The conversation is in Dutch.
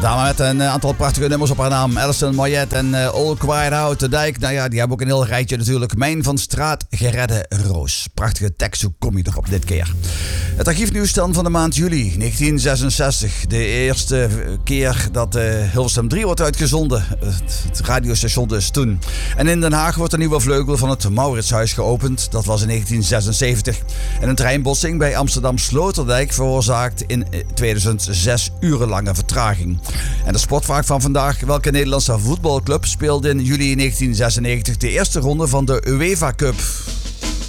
Dame met een aantal prachtige nummers op haar naam. Alison Moyet en All Quiet Out. De Dijk, nou ja, die hebben ook een heel rijtje natuurlijk. Mijn van Straat, Geredde Roos. Prachtige tekst, hoe kom je erop dit keer? Het archiefnieuws dan van de maand juli 1966. De eerste keer dat Hilversum 3 wordt uitgezonden. Het radiostation dus toen. En in Den Haag wordt een nieuwe vleugel van het Mauritshuis geopend. Dat was in 1976. En een treinbotsing bij Amsterdam Sloterdijk veroorzaakt in 2006 urenlange vertraging. En de sportvraag van vandaag: welke Nederlandse voetbalclub speelde in juli 1996 de eerste ronde van de UEFA Cup?